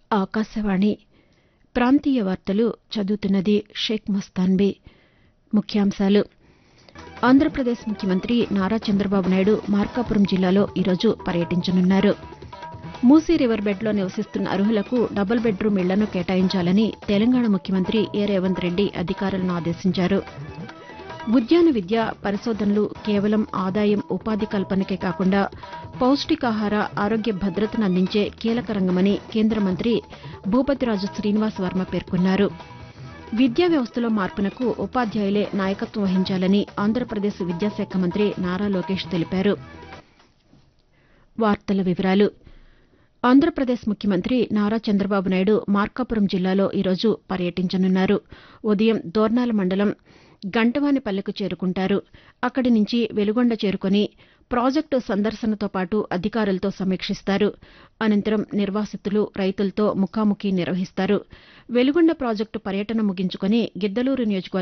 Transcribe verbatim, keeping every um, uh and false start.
ఆకాశవాణి ప్రాంతీయ వార్తలు చదువుతున్నది షేక్ మస్తాన్బీ. ముఖ్యాంశాలు ఆంధ్రప్రదేశ్ ముఖ్యమంత్రి నారా చంద్రబాబు నాయుడు మార్కాపురం జిల్లాలో ఈరోజు పర్యటించనున్నారు. మూసీ రివర్ బెడ్లో నివసిస్తున్న అర్హులకు డబుల్ బెడ్రూం ఇళ్లను కేటాయించాలని తెలంగాణ ముఖ్యమంత్రి ఏ రేవంత్ రెడ్డి అధికారులను ఆదేశించారు. ఉద్యాన విద్య పరిశోధనలు కేవలం ఆదాయం ఉపాధి కల్పనకే కాకుండా పౌష్టికాహార ఆరోగ్య భద్రతను అందించే కీలక రంగమని కేంద్ర మంత్రి భూపతిరాజు శ్రీనివాస్ వర్మ పేర్కొన్నారు. విద్యా వ్యవస్థలో మార్పునకు ఉపాధ్యాయులే నాయకత్వం వహించాలని ఆంధ్రప్రదేశ్ విద్యాశాఖ మంత్రి నారా లోకేష్ తెలిపారు. వార్తల వివరాలు ఆంధ్రప్రదేశ్ ముఖ్యమంత్రి నారా చంద్రబాబు నాయుడు మార్కాపురం జిల్లాలో ఈరోజు పర్యటించనున్నారు. ఉదయం దోర్నాల మండలం గంటవానిపల్లెకు చేరుకుంటారు. అక్కడి నుంచి వెలుగొండ చేరుకుని ప్రాజెక్టు సందర్శనతో పాటు అధికారులతో సమీక్షిస్తారు. అనంతరం నిర్వాసితులు రైతులతో ముఖాముఖి నిర్వహిస్తారు. వెలుగొండ ప్రాజెక్టు పర్యటన ముగించుకుని గిద్దలూరు నియోజకవర్గం